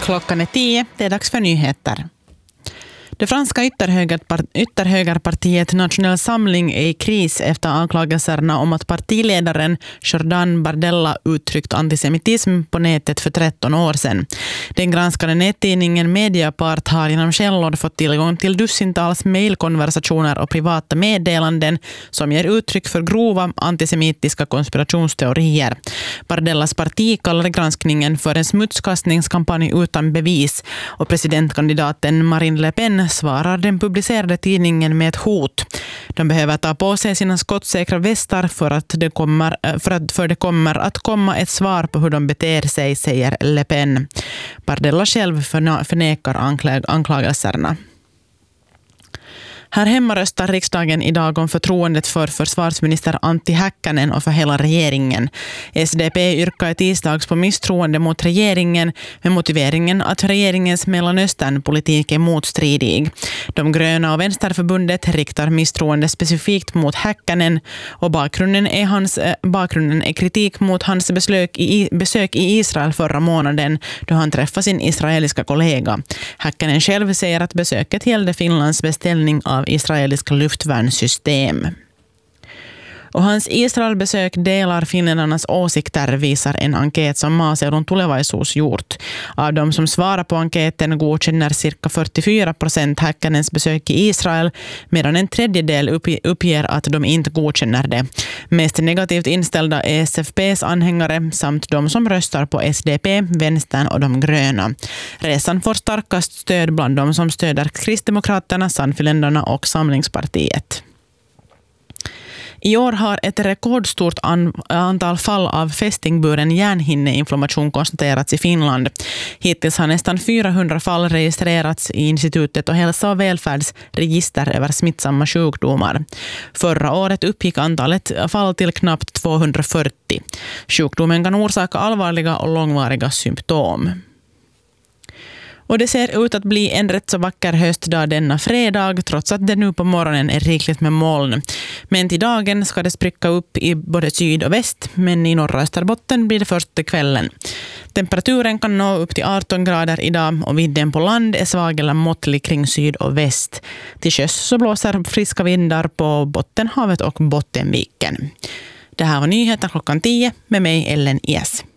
Klockan är 10, det är dags för nyheter. Det franska ytterhögerpartiet Nationell Samling är i kris efter anklagelserna om att partiledaren Jordan Bardella uttryckt antisemitism på nätet för 13 år sedan. Den granskade nättidningen Mediapart har genom källor fått tillgång till dussintals mejlkonversationer och privata meddelanden som ger uttryck för grova antisemitiska konspirationsteorier. Bardellas parti kallar granskningen för en smutskastningskampanj utan bevis och presidentkandidaten Marine Le Pen svarar den publicerade tidningen med ett hot. De behöver ta på sig sina skottsäkra västar för det kommer att komma ett svar på hur de beter sig, säger Le Pen. Bardella själv förnekar anklagelserna. Här hemma röstar riksdagen idag om förtroendet för försvarsminister Antti Häkkänen och för hela regeringen. SDP yrkar tisdags på misstroende mot regeringen med motiveringen att regeringens Mellanösternpolitik är motstridig. De gröna och vänsterförbundet riktar misstroende specifikt mot Häkkänen och bakgrunden är kritik mot hans besök i Israel förra månaden då han träffade sin israeliska kollega. Häkkänen själv säger att besöket gällde Finlands beställning av israeliska luftvärnssystem. Och hans Israelbesök delar finländarnas åsikter, visar en enkät som Maaseudun Tulevaisuus gjort. Av de som svarar på enkäten godkänner cirka 44% Häkkänens besök i Israel, medan en tredjedel uppger att de inte godkänner det. Mest negativt inställda är SFP:s anhängare samt de som röstar på SDP, Vänstern och de gröna. Resan får starkast stöd bland de som stöder Kristdemokraterna, Sannfinländarna och Samlingspartiet. I år har ett rekordstort antal fall av fästingburen hjärnhinneinflammation konstaterats i Finland. Hittills har nästan 400 fall registrerats i institutet och hälsa- och välfärdsregister över smittsamma sjukdomar. Förra året uppgick antalet fall till knappt 240. Sjukdomen kan orsaka allvarliga och långvariga symptom. Och det ser ut att bli en rätt så vacker höstdag denna fredag trots att det nu på morgonen är rikligt med moln. Men till dagen ska det spricka upp i både syd och väst, men i norra Österbotten blir det först till kvällen. Temperaturen kan nå upp till 18 grader idag och vidden på land är svag eller måttlig kring syd och väst. Till sjöss så blåser friska vindar på Bottenhavet och Bottenviken. Det här var nyheter klockan 10 med mig Ellen Ies.